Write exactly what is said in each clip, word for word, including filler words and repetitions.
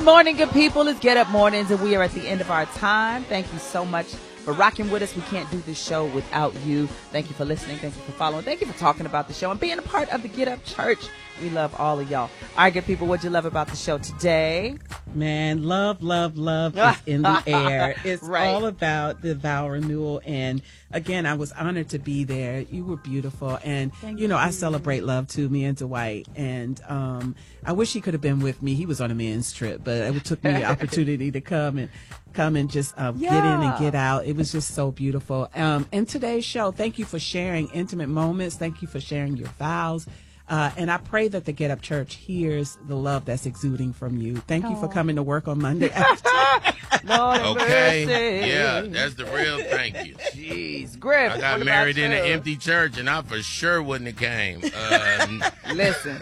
morning, good people. It's Get Up Mornings, and we are at the end of our time. Thank you so much for rocking with us. We can't do this show without you. Thank you for listening. Thank you for following. Thank you for talking about the show and being a part of the Get Up Church. We love all of y'all. All right, good people, what'd you love about the show today? Man, love, love, love is in the air. It's right. all about the vow renewal. And again, I was honored to be there. You were beautiful. And, Thank you know, you. I celebrate love too, me and Dwight. And um, I wish he could have been with me. He was on a men's trip, but it took me the opportunity to come and come and just uh, Yeah. get in and get out. It was just so beautiful. Um, and today's show, thank you for sharing intimate moments. Thank you for sharing your vows. Uh, and I pray that the Get Up Church hears the love that's exuding from you. Thank you for coming to work on Monday. Lord have Okay. mercy. Yeah, that's the real thank you. Jeez, Griff. I got what married about in an you? empty church, and I for sure wouldn't have came. Uh, Listen.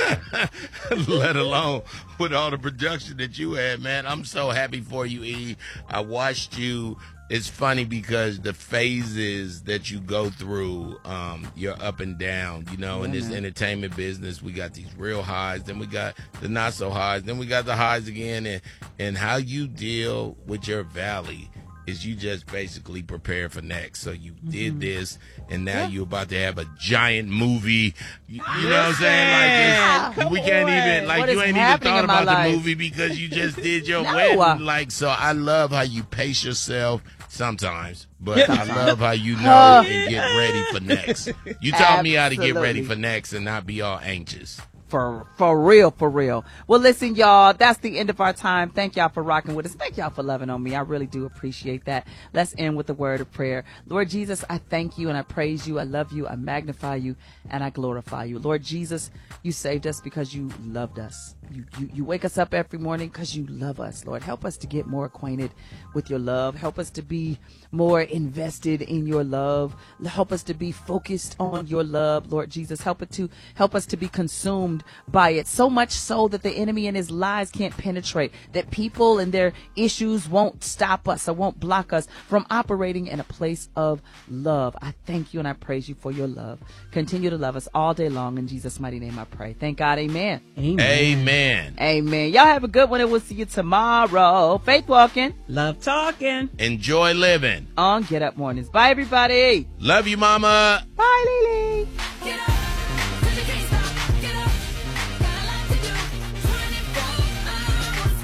let alone with all the production that you had, man. I'm so happy for you, E. I watched you. It's funny because the phases that you go through, um, you're up and down, you know, in this entertainment business. We got these real highs, then we got the not so highs, then we got the highs again. And, and how you deal with your valley is you just basically prepare for next. So you mm-hmm. did this, and now yeah. you're about to have a giant movie. You, you know what I'm saying? Like it's, we can't on. even, like What you is ain't even happening thought in my about life? the movie because you just did your No. wedding. Like, so I love how you pace yourself sometimes, but I love how you know and get ready for next. You taught me how to get ready Absolutely. for next and not be all anxious. For for real, for real. Well, listen, y'all, that's the end of our time. Thank y'all for rocking with us. Thank y'all for loving on me. I really do appreciate that. Let's end with a word of prayer. Lord Jesus, I thank you and I praise you. I love you. I magnify you and I glorify you. Lord Jesus, you saved us because you loved us. You, you, you wake us up every morning because you love us. Lord, help us to get more acquainted with your love. Help us to be more invested in your love. Help us to be focused on your love, Lord Jesus. Help it to help us to be consumed by it, so much so that the enemy and his lies can't penetrate, that people and their issues won't stop us or won't block us from operating in a place of love. I thank you and I praise you for your love. Continue to love us all day long. In Jesus' mighty name I pray. Thank God. Amen. Amen. Amen. Amen. Y'all have a good one and we'll see you tomorrow. Faith walking Love talking. Enjoy living. on Get Up Mornings. Bye, everybody. Love you, mama. Bye, Lily. Get up, 'cause you can't stop. Get up, got a lot to do. twenty-four hours,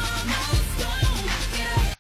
almost gone. Get up.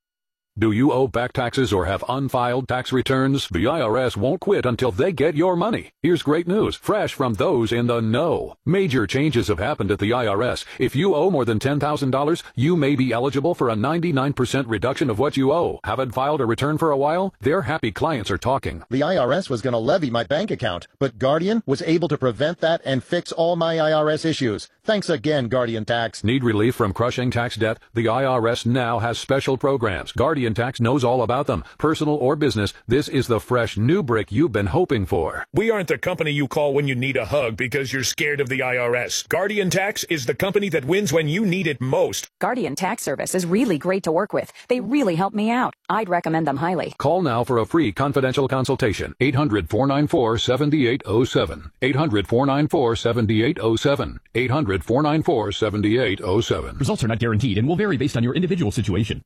Do you owe back taxes or have unfiled tax returns? The I R S won't quit until they get your money. Here's great news, fresh from those in the know. Major changes have happened at the I R S. If you owe more than ten thousand dollars, you may be eligible for a ninety-nine percent reduction of what you owe. Haven't filed a return for a while? Their happy clients are talking. The I R S was going to levy my bank account, but Guardian was able to prevent that and fix all my I R S issues. Thanks again, Guardian Tax. Need relief from crushing tax debt? The I R S now has special programs. Guardian Tax knows all about them. Personal or business, this is the fresh new brick you've been hoping for. We aren't the company you call when you need a hug because you're scared of the I R S. Guardian Tax is the company that wins when you need it most. Guardian Tax Service is really great to work with. They really help me out. I'd recommend them highly. Call now for a free confidential consultation. eight hundred, four nine four, seven eight zero seven. eight hundred, four nine four, seven eight zero seven. eight hundred, four nine four, seven eight zero seven. Results are not guaranteed and will vary based on your individual situation.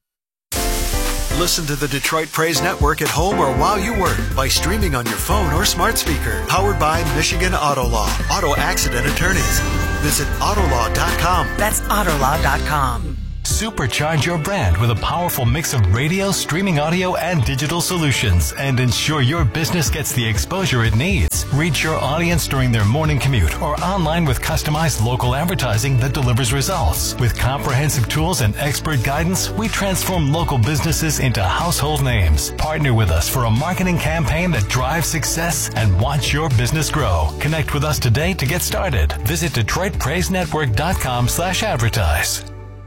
Listen to the Detroit Praise Network at home or while you work by streaming on your phone or smart speaker. Powered by Michigan Auto Law. Auto Accident Attorneys. Visit autolaw dot com. That's autolaw dot com. Supercharge your brand with a powerful mix of radio, streaming audio, and digital solutions, and ensure your business gets the exposure it needs. Reach your audience during their morning commute or online with customized local advertising that delivers results. With comprehensive tools and expert guidance, we transform local businesses into household names. Partner with us for a marketing campaign that drives success and watch your business grow. Connect with us today to get started. Visit Detroit Praise Network dot com slash advertise.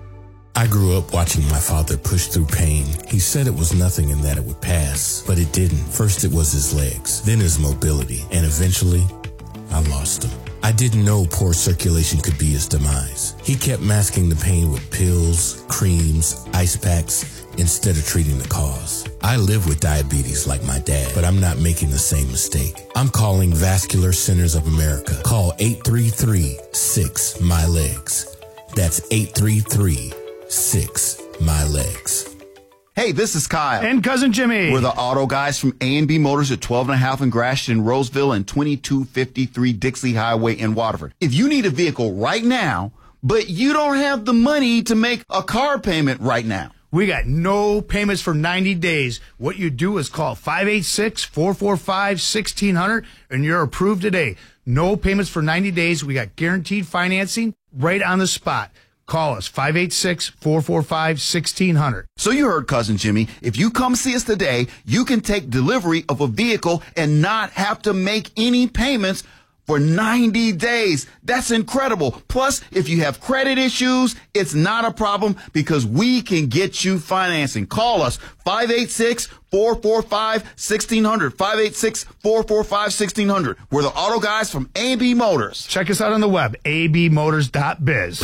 I grew up watching my father push through pain. He said it was nothing and that it would pass, but it didn't. First it was his legs, then his mobility, and eventually, I lost him. I didn't know poor circulation could be his demise. He kept masking the pain with pills, creams, ice packs, instead of treating the cause. I live with diabetes like my dad, but I'm not making the same mistake. I'm calling Vascular Centers of America. Call eight three three, six, my legs. That's eight three three, Six, my legs. Hey, this is Kyle. And Cousin Jimmy. We're the auto guys from A and B Motors at twelve and a half in Gratiot, Roseville, and twenty-two fifty-three Dixie Highway in Waterford. If you need a vehicle right now, but you don't have the money to make a car payment right now, we got no payments for ninety days. What you do is call five eight six, four four five, one six zero zero and you're approved today. No payments for ninety days. We got guaranteed financing right on the spot. Call us, five eight six, four four five, one six zero zero. So you heard, Cousin Jimmy. If you come see us today, you can take delivery of a vehicle and not have to make any payments for ninety days. That's incredible. Plus, if you have credit issues, it's not a problem because we can get you financing. Call us, five eight six, four four five, one six zero zero, five eight six, four four five, one six zero zero. We're the auto guys from A and B Motors. Check us out on the web, a b motors dot biz.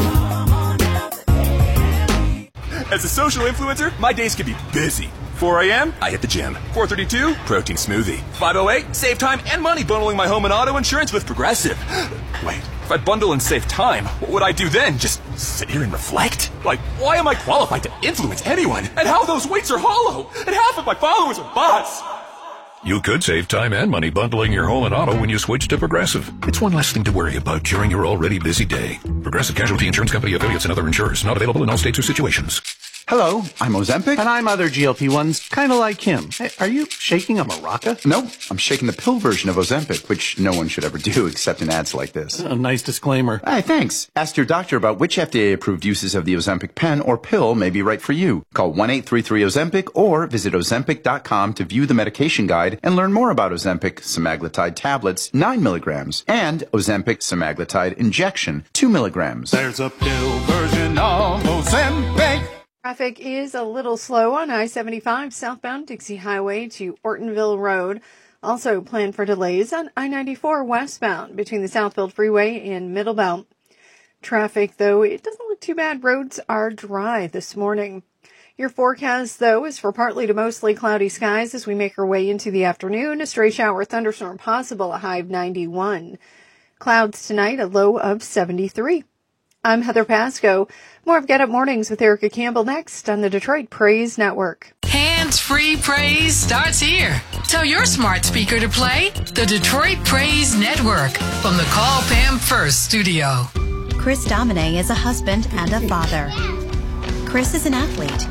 As a social influencer, my days can be busy. four a.m., I hit the gym. four thirty-two, protein smoothie. five oh eight, save time and money bundling my home and auto insurance with Progressive. Wait, if I bundle and save time, what would I do then? Just sit here and reflect? Like, why am I qualified to influence anyone? And how those weights are hollow? And half of my followers are bots. You could save time and money bundling your home and auto when you switch to Progressive. It's one less thing to worry about during your already busy day. Progressive Casualty Insurance Company affiliates and other insurers. Not available in all states or situations. Hello, I'm Ozempic. And I'm other G L P ones, kind of like him. Hey, are you shaking a maraca? No, I'm shaking the pill version of Ozempic, which no one should ever do except in ads like this. A nice disclaimer. Hey, thanks. Ask your doctor about which F D A-approved uses of the Ozempic pen or pill may be right for you. Call one eight three three Ozempic or visit ozempic dot com to view the medication guide and learn more about Ozempic semaglutide tablets, nine milligrams, and Ozempic semaglutide injection, two milligrams. There's a pill version of Ozempic. Traffic is a little slow on I seventy-five southbound Dixie Highway to Ortonville Road. Also plan for delays on I ninety-four westbound between the Southfield Freeway and Middlebelt. Traffic, though, it doesn't look too bad. Roads are dry this morning. Your forecast, though, is for partly to mostly cloudy skies as we make our way into the afternoon. A stray shower thunderstorm possible, a high of ninety-one. Clouds tonight, a low of seventy-three. I'm Heather Pasco. More of Get Up Mornings with Erica Campbell next on the Detroit Praise Network. Hands-free praise starts here. Tell your smart speaker to play the Detroit Praise Network from the Call Pam First studio. Chris Domine is a husband and a father. Chris is an athlete.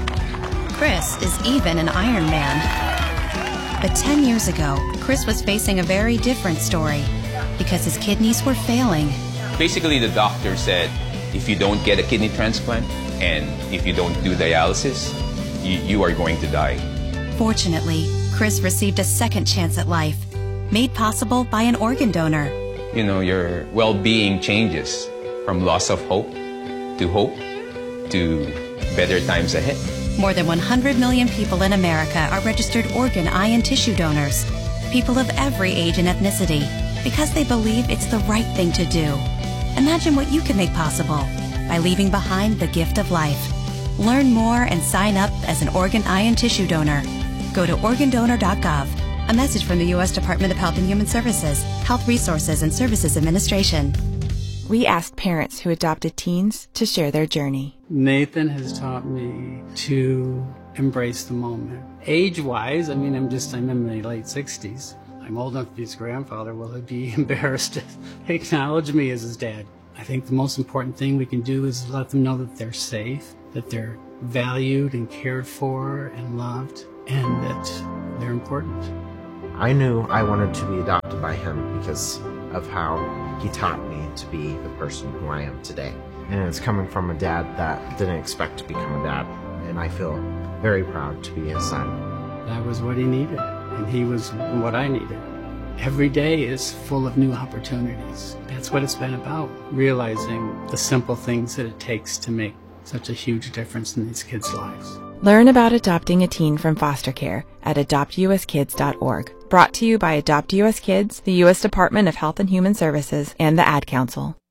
Chris is even an Iron Man. But ten years ago, Chris was facing a very different story because his kidneys were failing. Basically, the doctor said, if you don't get a kidney transplant and if you don't do dialysis, you, you are going to die. Fortunately, Chris received a second chance at life, made possible by an organ donor. You know, your well-being changes from loss of hope to hope to better times ahead. More than one hundred million people in America are registered organ, eye, and tissue donors. People of every age and ethnicity, because they believe it's the right thing to do. Imagine what you can make possible by leaving behind the gift of life. Learn more and sign up as an organ, eye, and tissue donor. Go to organ donor dot gov. A message from the U S Department of Health and Human Services, Health Resources and Services Administration. We asked parents who adopted teens to share their journey. Nathan has taught me to embrace the moment. Age-wise, I mean, I'm just, I'm in my late sixties. I'm old enough to be his grandfather. Will he be embarrassed to acknowledge me as his dad? I think the most important thing we can do is let them know that they're safe, that they're valued and cared for and loved, and that they're important. I knew I wanted to be adopted by him because of how he taught me to be the person who I am today. And it's coming from a dad that didn't expect to become a dad, and I feel very proud to be his son. That was what he needed. And he was what I needed. Every day is full of new opportunities. That's what it's been about, realizing the simple things that it takes to make such a huge difference in these kids' lives. Learn about adopting a teen from foster care at adopt u s kids dot org. Brought to you by Adopt U S Kids, the U S Department of Health and Human Services, and the Ad Council.